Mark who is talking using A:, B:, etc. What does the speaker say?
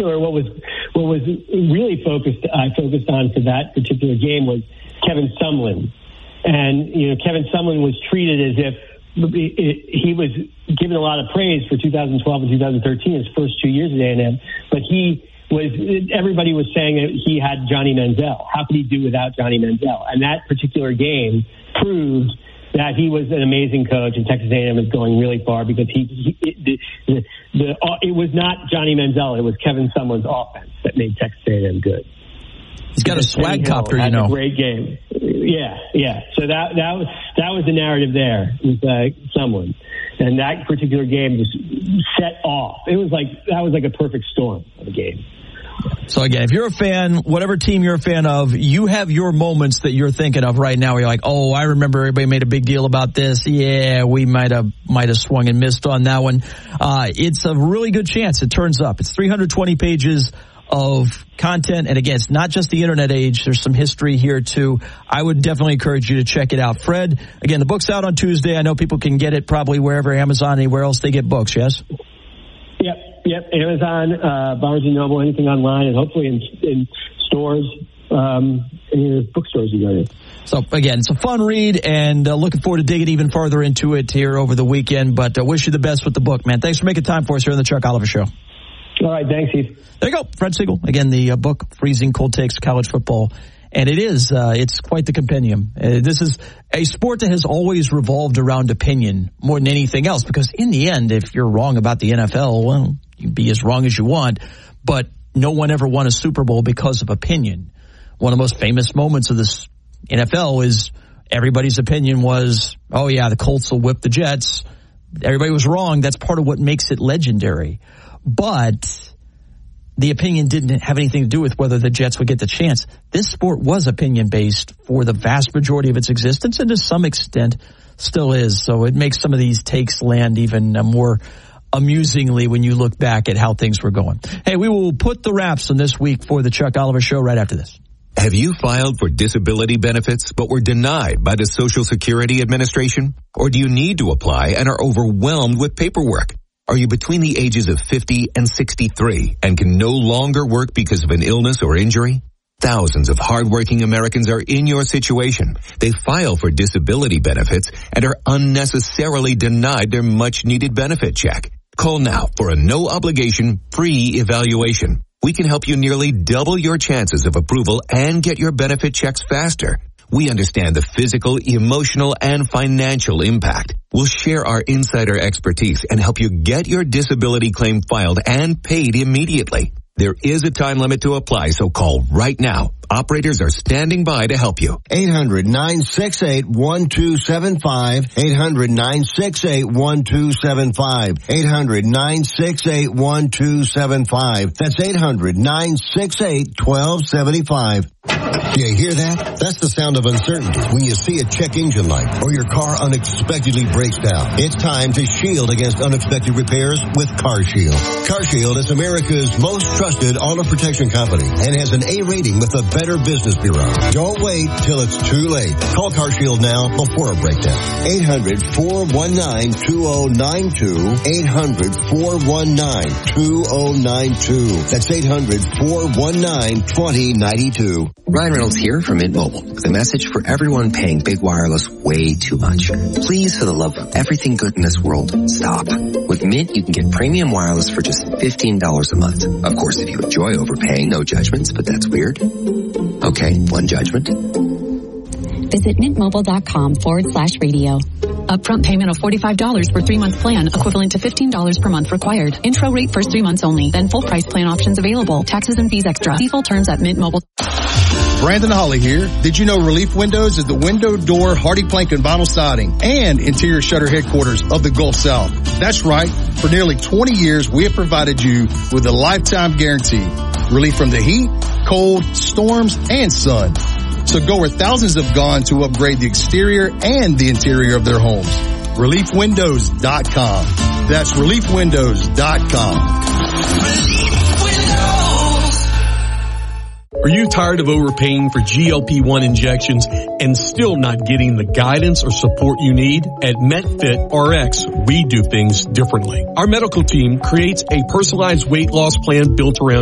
A: particular, what was really focused on for that particular game was Kevin Sumlin. And, Kevin Sumlin was treated as if he was given a lot of praise for 2012 and 2013, his first 2 years at A&M, but everybody was saying that he had Johnny Manziel. How could he do without Johnny Manziel? And that particular game proved that he was an amazing coach, and Texas A&M is going really far because it was not Johnny Manziel, it was Kevin Sumlin's offense that made Texas A&M good.
B: He's got a swag copter,
A: a great game. Yeah. So that was the narrative there with Sumlin, and that particular game just set off. That was like a perfect storm of a game.
B: So again, if you're a fan, whatever team you're a fan of, you have your moments that you're thinking of right now where you're like, oh, I remember everybody made a big deal about this. Yeah, we might have swung and missed on that one. It's a really good chance it turns up. It's 320 pages of content. And again, it's not just the internet age. There's some history here too. I would definitely encourage you to check it out. Fred, again, the book's out on Tuesday. I know people can get it probably wherever, Amazon, anywhere else they get books, yes?
A: Yep. Amazon, Barnes & Noble, anything online, and hopefully in stores, any of the bookstores you go to.
B: So, again, it's a fun read, and looking forward to digging even farther into it here over the weekend. But wish you the best with the book, man. Thanks for making time for us here on the Chuck Oliver Show.
A: All right, thanks, Heath.
B: There you go, Fred Siegel. Again, the book, Freezing Cold Takes College Football. And it's quite the compendium. This is a sport that has always revolved around opinion more than anything else, because in the end, if you're wrong about the NFL, well, you can be as wrong as you want, but no one ever won a Super Bowl because of opinion. One of the most famous moments of this NFL is everybody's opinion was, oh yeah, the Colts will whip the Jets. Everybody was wrong. That's part of what makes it legendary. But the opinion didn't have anything to do with whether the Jets would get the chance. This sport was opinion-based for the vast majority of its existence, and to some extent still is. So it makes some of these takes land even more amusingly when you look back at how things were going. Hey, we will put the wraps on this week for the Chuck Oliver Show right after this.
C: Have you filed for disability benefits but were denied by the Social Security Administration? Or do you need to apply and are overwhelmed with paperwork? Are you between the ages of 50 and 63 and can no longer work because of an illness or injury? Thousands of hardworking Americans are in your situation. They file for disability benefits and are unnecessarily denied their much-needed benefit check. Call now for a no-obligation, free evaluation. We can help you nearly double your chances of approval and get your benefit checks faster. We understand the physical, emotional, and financial impact. We'll share our insider expertise and help you get your disability claim filed and paid immediately. There is a time limit to apply, so call right now. Operators are standing by to help you.
D: 800-968-1275. 800-968-1275. 800-968-1275. That's 800-968-1275. You hear that? That's the sound of uncertainty when you see a check engine light or your car unexpectedly breaks down. It's time to shield against unexpected repairs with CarShield. CarShield is America's most trusted auto protection company and has an A rating with the Better Business Bureau. Don't wait till it's too late. Call CarShield now before a breakdown. 800-419-2092. 800-419-2092. That's 800-419-2092.
E: Ryan Reynolds here from Mint Mobile with a message for everyone paying big wireless way too much. Please, for the love of everything good in this world, stop. With Mint, you can get premium wireless for just $15 a month. Of course, if you enjoy overpaying, no judgments, but that's weird. Okay, one judgment.
F: Visit mintmobile.com/radio.
G: Upfront payment of $45 for 3-month plan, equivalent to $15 per month required. Intro rate first 3 months only. Then full price plan options available. Taxes and fees extra. See full terms at Mint Mobile.
H: Brandon Holly here. Did you know Relief Windows is the window, door, hardy plank, and vinyl siding and interior shutter headquarters of the Gulf South? That's right. For nearly 20 years, we have provided you with a lifetime guarantee. Relief from the heat, cold, storms, and sun. So go where thousands have gone to upgrade the exterior and the interior of their homes. ReliefWindows.com. That's ReliefWindows.com.
I: Are you tired of overpaying for GLP-1 injections and still not getting the guidance or support you need? At MetFit RX, we do things differently. Our medical team creates a personalized weight loss plan built around